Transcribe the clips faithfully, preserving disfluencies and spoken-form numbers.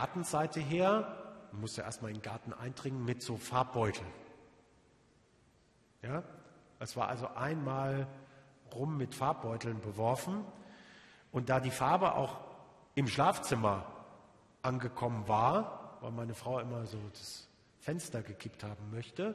Gartenseite her, man musste erstmal in den Garten eindringen mit so Farbbeuteln. Ja, es war also einmal rum mit Farbbeuteln beworfen. Und da die Farbe auch im Schlafzimmer angekommen war, weil meine Frau immer so das Fenster gekippt haben möchte,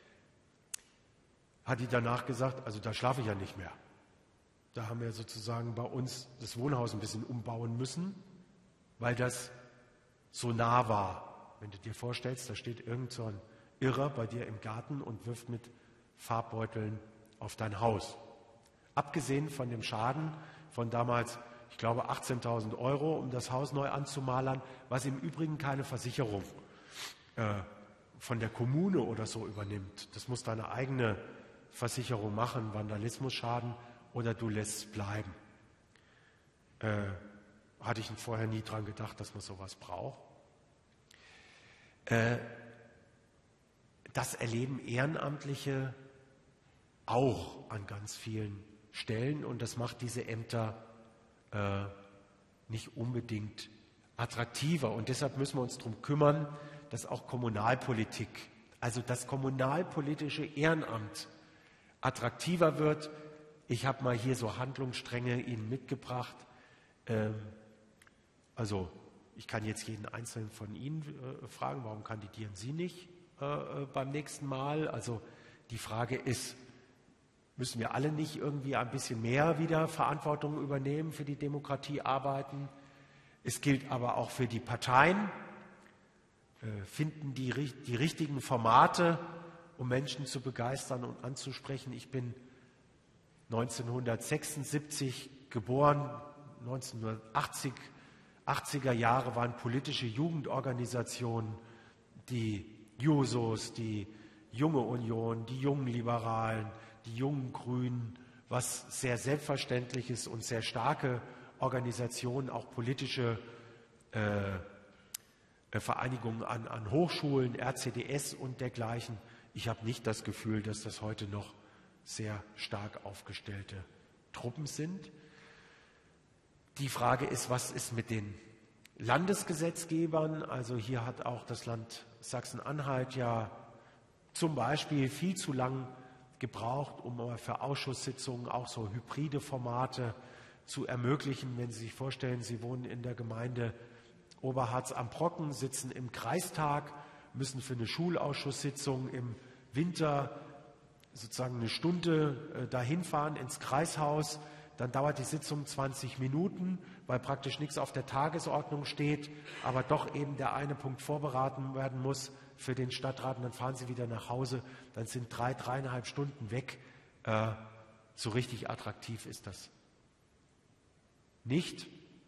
hat die danach gesagt, also da schlafe ich ja nicht mehr. Da haben wir sozusagen bei uns das Wohnhaus ein bisschen umbauen müssen, weil das so nah war. Wenn du dir vorstellst, da steht irgend so ein Irrer bei dir im Garten und wirft mit Farbbeuteln auf dein Haus. Abgesehen von dem Schaden von damals, ich glaube, achtzehntausend Euro, um das Haus neu anzumalern, was im Übrigen keine Versicherung äh, von der Kommune oder so übernimmt. Das muss deine eigene Versicherung machen, Vandalismusschaden, oder du lässt es bleiben. Äh, hatte ich vorher nie dran gedacht, dass man sowas braucht. Äh, das erleben Ehrenamtliche auch an ganz vielen Stellen und das macht diese Ämter äh, nicht unbedingt attraktiver. Und deshalb müssen wir uns darum kümmern, dass auch Kommunalpolitik, also das kommunalpolitische Ehrenamt attraktiver wird. Ich habe mal hier so Handlungsstränge Ihnen mitgebracht. Ähm, also ich kann jetzt jeden Einzelnen von Ihnen äh, fragen, warum kandidieren Sie nicht äh, beim nächsten Mal? Also die Frage ist, müssen wir alle nicht irgendwie ein bisschen mehr wieder Verantwortung übernehmen, für die Demokratie arbeiten? Es gilt aber auch für die Parteien. Äh, finden die, die richtigen Formate, um Menschen zu begeistern und anzusprechen. Ich bin neunzehnhundertsechsundsiebzig geboren, neunzehnhundertachtzig, achtziger Jahre waren politische Jugendorganisationen, die Jusos, die Junge Union, die Jungen Liberalen, die Jungen Grünen, was sehr Selbstverständliches und sehr starke Organisationen, auch politische äh, Vereinigungen an, an Hochschulen, R C D S und dergleichen. Ich habe nicht das Gefühl, dass das heute noch sehr stark aufgestellte Truppen sind. Die Frage ist, was ist mit den Landesgesetzgebern? Also hier hat auch das Land Sachsen-Anhalt ja zum Beispiel viel zu lang gebraucht, um für Ausschusssitzungen auch so hybride Formate zu ermöglichen. Wenn Sie sich vorstellen, Sie wohnen in der Gemeinde Oberharz am Brocken, sitzen im Kreistag, müssen für eine Schulausschusssitzung im Winter sozusagen eine Stunde äh, dahin fahren ins Kreishaus, dann dauert die Sitzung zwanzig Minuten, weil praktisch nichts auf der Tagesordnung steht, aber doch eben der eine Punkt vorberaten werden muss für den Stadtrat und dann fahren sie wieder nach Hause, dann sind drei, dreieinhalb Stunden weg. Äh, so richtig attraktiv ist das nicht.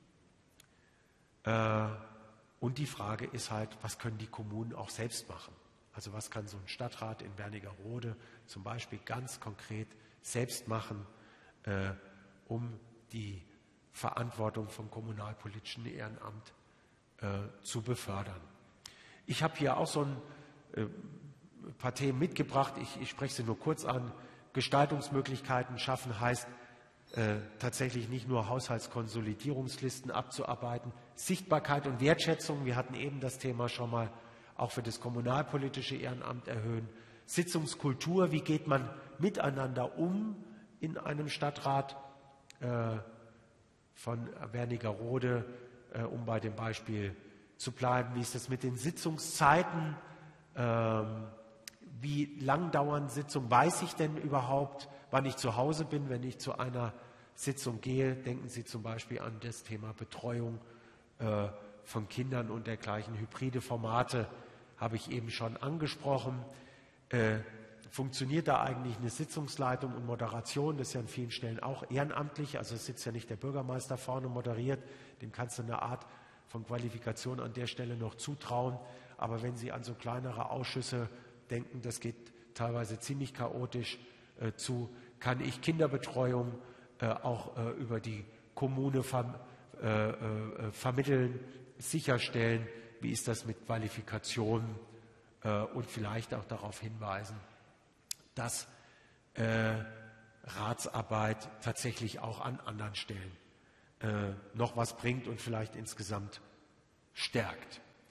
Äh, und die Frage ist halt, was können die Kommunen auch selbst machen? Also was kann so ein Stadtrat in Wernigerode zum Beispiel ganz konkret selbst machen, äh, um die Verantwortung vom kommunalpolitischen Ehrenamt äh, zu befördern. Ich habe hier auch so ein äh, paar Themen mitgebracht, ich, ich spreche sie nur kurz an. Gestaltungsmöglichkeiten schaffen heißt äh, tatsächlich nicht nur Haushaltskonsolidierungslisten abzuarbeiten, Sichtbarkeit und Wertschätzung, wir hatten eben das Thema schon mal, auch für das kommunalpolitische Ehrenamt erhöhen. Sitzungskultur, wie geht man miteinander um in einem Stadtrat äh, von Wernigerode, äh, um bei dem Beispiel zu bleiben. Wie ist es mit den Sitzungszeiten? Ähm, wie lang dauern Sitzungen? Weiß ich denn überhaupt, wann ich zu Hause bin, wenn ich zu einer Sitzung gehe? Denken Sie zum Beispiel an das Thema Betreuung äh, von Kindern und dergleichen. Hybride Formate habe ich eben schon angesprochen. Äh, funktioniert da eigentlich eine Sitzungsleitung und Moderation? Das ist ja an vielen Stellen auch ehrenamtlich. Also es sitzt ja nicht der Bürgermeister vorne und moderiert. Dem kannst du eine Art von Qualifikation an der Stelle noch zutrauen. Aber wenn Sie an so kleinere Ausschüsse denken, das geht teilweise ziemlich chaotisch äh, zu, kann ich Kinderbetreuung äh, auch äh, über die Kommune verm äh, äh, vermitteln, sicherstellen, wie ist das mit Qualifikationen äh, und vielleicht auch darauf hinweisen, dass äh, Ratsarbeit tatsächlich auch an anderen Stellen äh, noch was bringt und vielleicht insgesamt stärkt.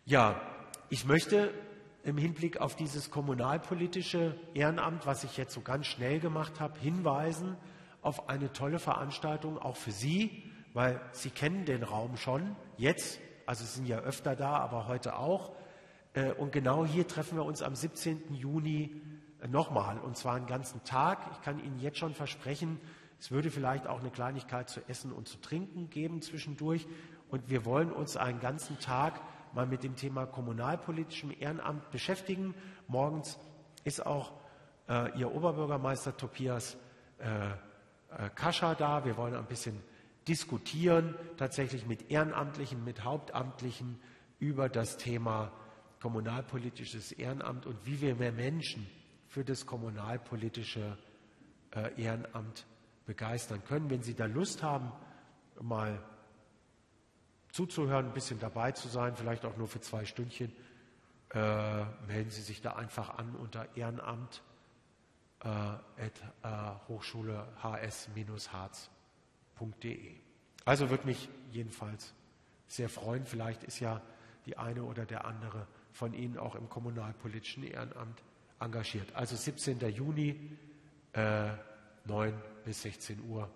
Ja, ich möchte im Hinblick auf dieses kommunalpolitische Ehrenamt, was ich jetzt so ganz schnell gemacht habe, hinweisen auf eine tolle Veranstaltung, auch für Sie, weil Sie kennen den Raum schon jetzt, also Sie sind ja öfter da, aber heute auch. Und genau hier treffen wir uns am siebzehnten Juni nochmal, und zwar einen ganzen Tag. Ich kann Ihnen jetzt schon versprechen, es würde vielleicht auch eine Kleinigkeit zu essen und zu trinken geben zwischendurch. Und wir wollen uns einen ganzen Tag mal mit dem Thema kommunalpolitischem Ehrenamt beschäftigen. Morgens ist auch äh, Ihr Oberbürgermeister Tobias äh, äh, Kascha da. Wir wollen ein bisschen diskutieren, tatsächlich mit Ehrenamtlichen, mit Hauptamtlichen über das Thema kommunalpolitisches Ehrenamt und wie wir mehr Menschen für das kommunalpolitische äh, Ehrenamt begeistern können. Wenn Sie da Lust haben, mal zuzuhören, ein bisschen dabei zu sein, vielleicht auch nur für zwei Stündchen, äh, melden Sie sich da einfach an unter ehrenamt äh, at äh, hochschule h s harz punkt de. Also würde mich jedenfalls sehr freuen. Vielleicht ist ja die eine oder der andere von Ihnen auch im kommunalpolitischen Ehrenamt engagiert. Also siebzehnten Juni, äh, neun bis sechzehn Uhr.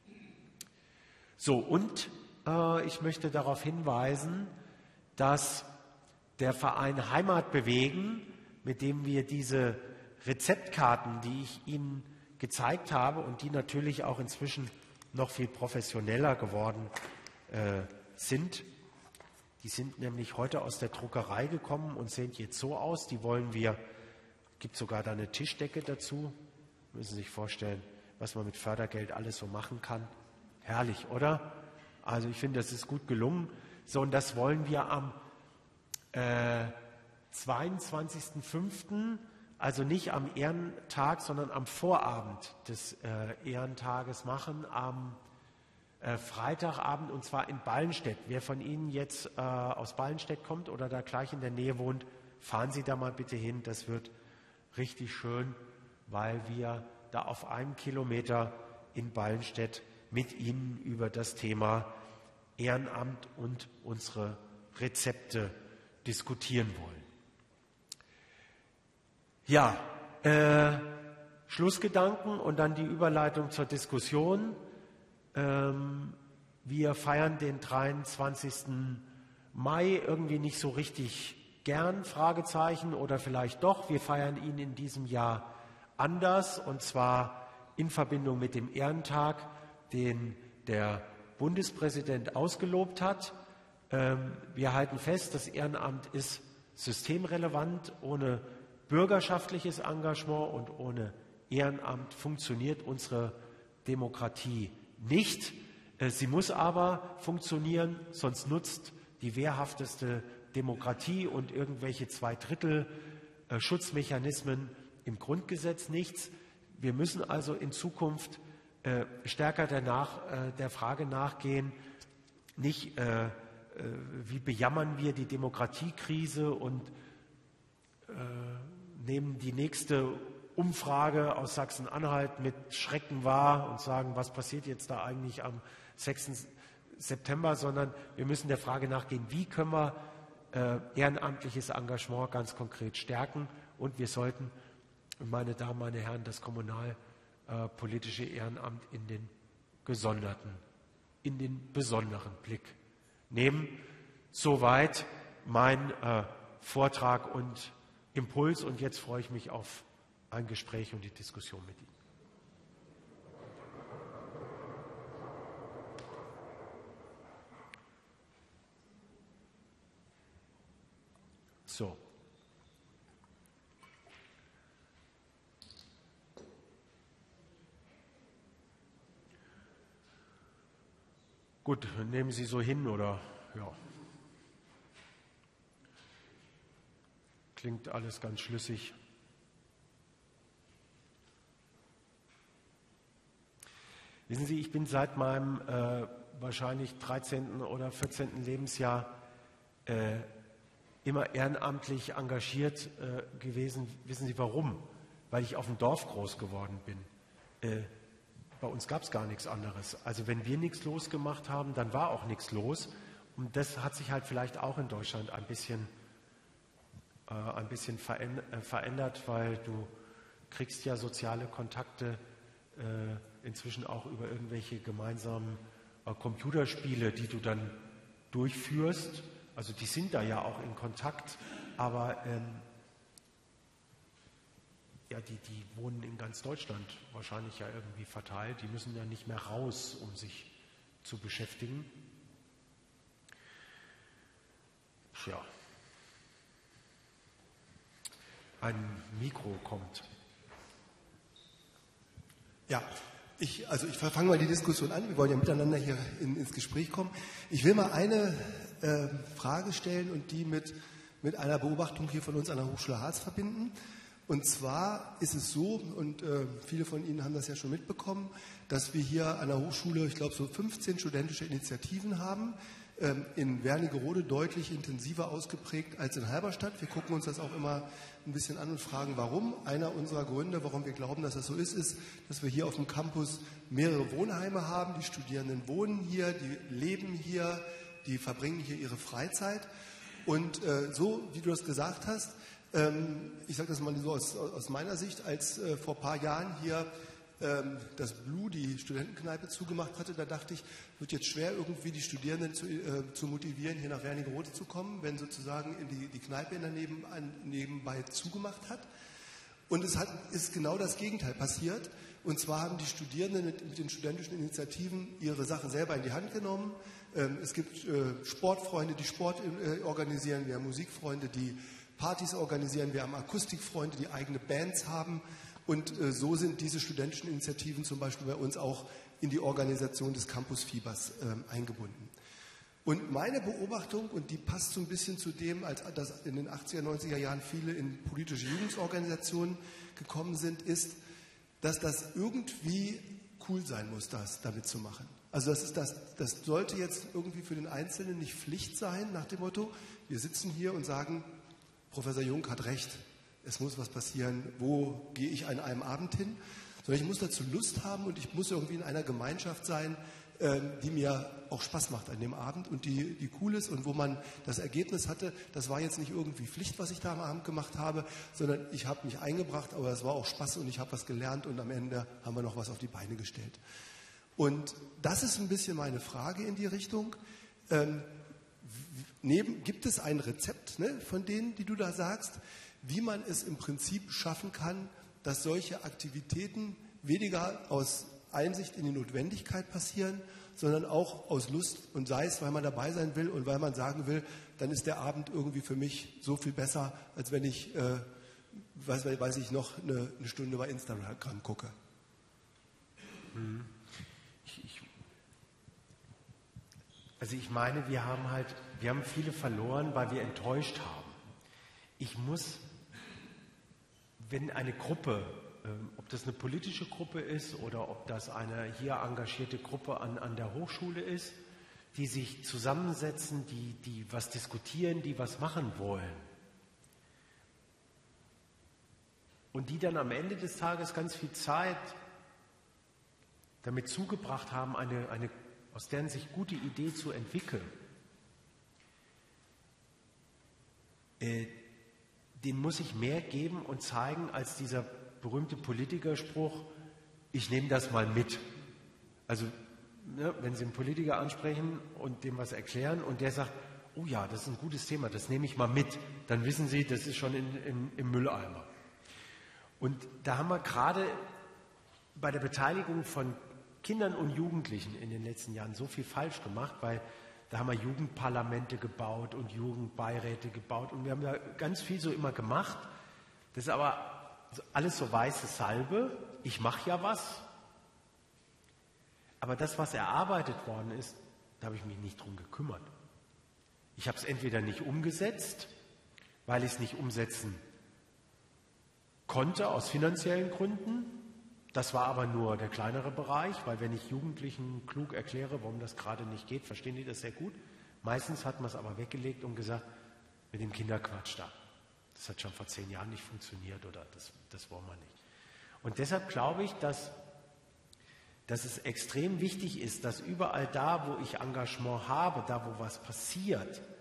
So, und äh, ich möchte darauf hinweisen, dass der Verein Heimat bewegen, mit dem wir diese Rezeptkarten, die ich Ihnen gezeigt habe und die natürlich auch inzwischen noch viel professioneller geworden äh, sind, die sind nämlich heute aus der Druckerei gekommen und sehen jetzt so aus. Die wollen wir, gibt sogar da eine Tischdecke dazu. Müssen Sie sich vorstellen, was man mit Fördergeld alles so machen kann. Herrlich, oder? Also ich finde, das ist gut gelungen. So, und das wollen wir am äh, zweiundzwanzigsten fünften, also nicht am Ehrentag, sondern am Vorabend des äh, Ehrentages machen, am äh, Freitagabend, und zwar in Ballenstedt. Wer von Ihnen jetzt äh, aus Ballenstedt kommt oder da gleich in der Nähe wohnt, fahren Sie da mal bitte hin. Das wird richtig schön, weil wir da auf einem Kilometer in Ballenstedt mit Ihnen über das Thema Ehrenamt und unsere Rezepte diskutieren wollen. Ja, äh, Schlussgedanken und dann die Überleitung zur Diskussion. Ähm, wir feiern den dreiundzwanzigsten Mai irgendwie nicht so richtig gern, Fragezeichen, oder vielleicht doch. Wir feiern ihn in diesem Jahr anders, und zwar in Verbindung mit dem Ehrentag, den der Bundespräsident ausgelobt hat. Ähm, wir halten fest, das Ehrenamt ist systemrelevant. Ohne bürgerschaftliches Engagement und ohne Ehrenamt funktioniert unsere Demokratie nicht. Äh, sie muss aber funktionieren, sonst nutzt die wehrhafteste Demokratie und irgendwelche Zweidrittel-Schutzmechanismen im Grundgesetz nichts. Wir müssen also in Zukunft äh, stärker der, nach, äh, der Frage nachgehen, nicht äh, äh, wie bejammern wir die Demokratiekrise und äh, nehmen die nächste Umfrage aus Sachsen-Anhalt mit Schrecken wahr und sagen, was passiert jetzt da eigentlich am sechsten September, sondern wir müssen der Frage nachgehen, wie können wir äh, ehrenamtliches Engagement ganz konkret stärken, und wir sollten, meine Damen, meine Herren, das kommunalpolitische Ehrenamt in den gesonderten, in den besonderen Blick nehmen. Soweit mein äh, Vortrag und Impuls, und jetzt freue ich mich auf ein Gespräch und die Diskussion mit Ihnen. So. Gut, nehmen Sie so hin, oder ja. Klingt alles ganz schlüssig. Wissen Sie, ich bin seit meinem äh, wahrscheinlich dreizehnten oder vierzehnten Lebensjahr äh, immer ehrenamtlich engagiert äh, gewesen. Wissen Sie warum? Weil ich auf dem Dorf groß geworden bin. Äh, bei uns gab es gar nichts anderes. Also wenn wir nichts losgemacht haben, dann war auch nichts los. Und das hat sich halt vielleicht auch in Deutschland ein bisschen, äh, ein bisschen verändert, weil du kriegst ja soziale Kontakte äh, inzwischen auch über irgendwelche gemeinsamen äh, Computerspiele, die du dann durchführst. Also die sind da ja auch in Kontakt, aber ähm, ja, die, die wohnen in ganz Deutschland wahrscheinlich ja irgendwie verteilt. Die müssen ja nicht mehr raus, um sich zu beschäftigen. Ja. Ein Mikro kommt. Ja, ich, also ich fange mal die Diskussion an. Wir wollen ja miteinander hier in, ins Gespräch kommen. Ich will mal eine äh, Frage stellen und die mit, mit einer Beobachtung hier von uns an der Hochschule Harz verbinden. Und zwar ist es so, und äh, viele von Ihnen haben das ja schon mitbekommen, dass wir hier an der Hochschule, ich glaube, so fünfzehn studentische Initiativen haben, ähm, in Wernigerode deutlich intensiver ausgeprägt als in Halberstadt. Wir gucken uns das auch immer ein bisschen an und fragen, warum. Einer unserer Gründe, warum wir glauben, dass das so ist, ist, dass wir hier auf dem Campus mehrere Wohnheime haben. Die Studierenden wohnen hier, die leben hier, die verbringen hier ihre Freizeit. Und äh, so, wie du das gesagt hast, ähm, ich sage das mal so aus, aus meiner Sicht, als äh, vor ein paar Jahren hier ähm, das Blue, die Studentenkneipe, zugemacht hatte, da dachte ich, wird jetzt schwer, irgendwie die Studierenden zu, äh, zu motivieren, hier nach Wernigerode zu kommen, wenn sozusagen die, die Kneipe in der Neben, nebenbei zugemacht hat. Und es hat, ist genau das Gegenteil passiert. Und zwar haben die Studierenden mit, mit den studentischen Initiativen ihre Sachen selber in die Hand genommen. Ähm, es gibt äh, Sportfreunde, die Sport äh, organisieren, wir haben Musikfreunde, die Partys organisieren, wir haben Akustikfreunde, die eigene Bands haben. Und äh, so sind diese studentischen Initiativen zum Beispiel bei uns auch in die Organisation des Campusfiebers äh, eingebunden. Und meine Beobachtung, und die passt so ein bisschen zu dem, als dass in den achtziger, neunziger Jahren viele in politische Jugendorganisationen gekommen sind, ist, dass das irgendwie cool sein muss, das damit zu machen. Also das, ist das, das sollte jetzt irgendwie für den Einzelnen nicht Pflicht sein, nach dem Motto, wir sitzen hier und sagen, Professor Jung hat recht, es muss was passieren, wo gehe ich an einem Abend hin, sondern ich muss dazu Lust haben und ich muss irgendwie in einer Gemeinschaft sein, äh, die mir auch Spaß macht an dem Abend und die, die cool ist und wo man das Ergebnis hatte, das war jetzt nicht irgendwie Pflicht, was ich da am Abend gemacht habe, sondern ich habe mich eingebracht, aber es war auch Spaß und ich habe was gelernt und am Ende haben wir noch was auf die Beine gestellt. Und das ist ein bisschen meine Frage in die Richtung. Ähm, neben, gibt es ein Rezept, ne, von denen, die du da sagst, wie man es im Prinzip schaffen kann, dass solche Aktivitäten weniger aus Einsicht in die Notwendigkeit passieren, sondern auch aus Lust und sei es, weil man dabei sein will und weil man sagen will, dann ist der Abend irgendwie für mich so viel besser, als wenn ich, äh, weiß, weiß ich noch, eine, eine Stunde bei Instagram gucke. Hm. Ich, ich, also ich meine, wir haben halt, wir haben viele verloren, weil wir enttäuscht haben. Ich muss, wenn eine Gruppe, ähm, ob das eine politische Gruppe ist oder ob das eine hier engagierte Gruppe an, an der Hochschule ist, die sich zusammensetzen, die, die was diskutieren, die was machen wollen und die dann am Ende des Tages ganz viel Zeit damit zugebracht haben, eine, eine aus deren Sicht gute Idee zu entwickeln, äh, den muss ich mehr geben und zeigen als dieser berühmte Politikerspruch, ich nehme das mal mit. Also, ne, wenn Sie einen Politiker ansprechen und dem was erklären und der sagt, oh ja, das ist ein gutes Thema, das nehme ich mal mit, dann wissen Sie, das ist schon in, in, im Mülleimer. Und da haben wir gerade bei der Beteiligung von Kindern und Jugendlichen in den letzten Jahren so viel falsch gemacht, weil da haben wir Jugendparlamente gebaut und Jugendbeiräte gebaut und wir haben da ganz viel so immer gemacht. Das ist aber alles so weiße Salbe. Ich mache ja was. Aber das, was erarbeitet worden ist, da habe ich mich nicht drum gekümmert. Ich habe es entweder nicht umgesetzt, weil ich es nicht umsetzen konnte aus finanziellen Gründen. Das war aber nur der kleinere Bereich, weil wenn ich Jugendlichen klug erkläre, warum das gerade nicht geht, verstehen die das sehr gut. Meistens hat man es aber weggelegt und gesagt, mit dem Kinderquatsch da. Das hat schon vor zehn Jahren nicht funktioniert oder das, das wollen wir nicht. Und deshalb glaube ich, dass dass es extrem wichtig ist, dass überall da, wo ich Engagement habe, da, wo was passiert,